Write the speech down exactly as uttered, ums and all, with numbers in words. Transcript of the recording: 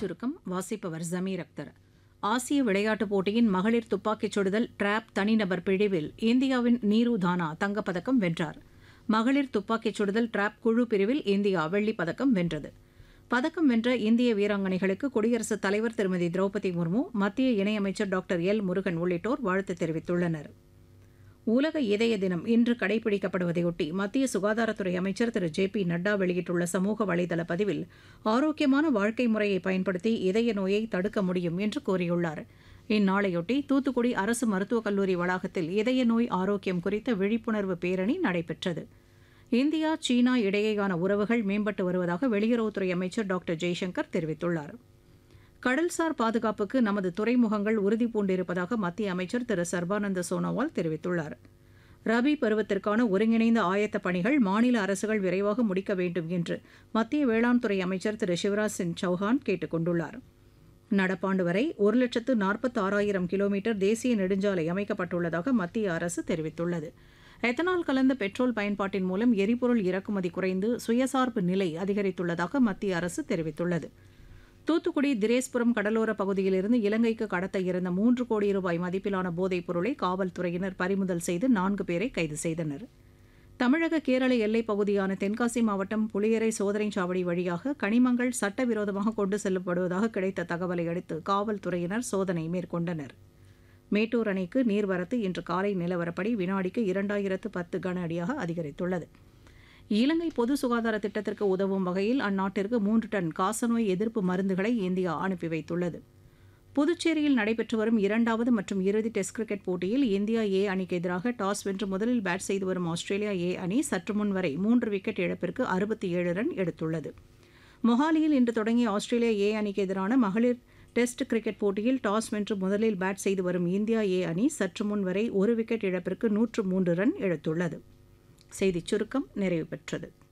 சுருக்கம் வாசிப்பவர் ஜமீர் அக்தர். ஆசிய விளையாட்டுப் போட்டியின் மகளிர் துப்பாக்கிச் சுடுதல் டிராப் தனிநபர் பிரிவில் இந்தியாவின் நீரு தானா தங்கப்பதக்கம் வென்றார். மகளிர் துப்பாக்கிச் சுடுதல் டிராப் குழு பிரிவில் இந்தியா வெள்ளிப் பதக்கம் வென்றது. பதக்கம் வென்ற இந்திய வீராங்கனைகளுக்கு குடியரசுத் தலைவர் திருமதி திரௌபதி முர்மு, மத்திய இணையமைச்சர் டாக்டர் எல் முருகன் உள்ளிட்டோர் வாழ்த்து தெரிவித்துள்ளனர். உலக இதய தினம் இன்று கடைபிடிக்கப்படுவதையொட்டி மத்திய சுகாதாரத்துறை அமைச்சர் திரு ஜே பி நட்டா வெளியிட்டுள்ள சமூக வலைதள பதிவில், ஆரோக்கியமான வாழ்க்கை முறையை பயன்படுத்தி இதய நோயை தடுக்க முடியும் என்று கூறியுள்ளார். இந்நாளையொட்டி தூத்துக்குடி அரசு மருத்துவக் கல்லூரி வளாகத்தில் இதய நோய் ஆரோக்கியம் குறித்த விழிப்புணர்வு பேரணி நடைபெற்றது. இந்தியா சீனா இடையேயான உறவுகள் மேம்பட்டு வருவதாக வெளியுறவுத்துறை அமைச்சர் டாக்டர் ஜெய்சங்கர் தெரிவித்துள்ளார். கடல்சார் பாதுகாப்புக்கு நமது துறைமுகங்கள் உறுதிபூண்டிருப்பதாக மத்திய அமைச்சர் திரு சர்பானந்த சோனோவால் தெரிவித்துள்ளார். ரபி பருவத்திற்கான ஒருங்கிணைந்த ஆயத்த பணிகள் மாநில அரசுகள் விரைவாக முடிக்க வேண்டும் என்று மத்திய வேளாண் துறை அமைச்சர் திரு சிவராஜ் சிங் சௌஹான் கேட்டுக் கொண்டுள்ளார். நடப்பாண்டு வரை ஒரு லட்சத்து நாற்பத்தி ஆறாயிரம் கிலோமீட்டர் தேசிய நெடுஞ்சாலை அமைக்கப்பட்டுள்ளதாக மத்திய அரசு தெரிவித்துள்ளது. எத்தனால் கலந்த பெட்ரோல் பயன்பாட்டின் மூலம் எரிபொருள் இறக்குமதி குறைந்து சுயசார்பு நிலை அதிகரித்துள்ளதாக மத்திய அரசு தெரிவித்துள்ளது. தூத்துக்குடி திரேஸ்புரம் கடலோர பகுதியிலிருந்து இலங்கைக்கு கடத்த இருந்த மூன்று கோடி ரூபாய் மதிப்பிலான போதைப் பொருளை காவல்துறையினர் பறிமுதல் செய்து நான்கு பேரை கைது செய்தனர். தமிழக கேரள எல்லைப் பகுதியான தென்காசி மாவட்டம் புளியரை சோதனைச் சாவடி வழியாக கனிமங்கள் சட்டவிரோதமாக கொண்டு செல்லப்படுவதாக கிடைத்த தகவலை அடுத்து காவல்துறையினர் சோதனை மேற்கொண்டனர். மேட்டூர் அணைக்கு நீர்வரத்து இன்று காலை நிலவரப்படி வினாடிக்கு இரண்டாயிரத்து பத்து கன அடியாக அதிகரித்துள்ளது. இலங்கை பொது சுகாதார திட்டத்திற்கு உதவும் வகையில் அந்நாட்டிற்கு மூன்று டன் காசநோய் எதிர்ப்பு மருந்துகளை இந்தியா அனுப்பி வைத்துள்ளது. புதுச்சேரியில் நடைபெற்று வரும் இரண்டாவது மற்றும் இறுதி டெஸ்ட் கிரிக்கெட் போட்டியில் இந்தியா ஏ அணிக்கு எதிராக டாஸ் வென்று முதலில் பேட் செய்து வரும் ஆஸ்திரேலியா ஏ அணி சற்று முன் வரை மூன்று விக்கெட் இழப்பிற்கு அறுபத்தி ஏழு ரன் எடுத்துள்ளது. மொஹாலியில் இன்று தொடங்கிய ஆஸ்திரேலியா ஏ அணிக்கு எதிரான மகளிர் டெஸ்ட் கிரிக்கெட் போட்டியில் டாஸ் வென்று முதலில் பேட் செய்து வரும் இந்தியா ஏ அணி சற்று முன் வரை ஒரு விக்கெட் இழப்பிற்கு நூற்று மூன்று ரன் எடுத்துள்ளது. செய்திச் சுருக்கம் நிறைவு பெற்றது.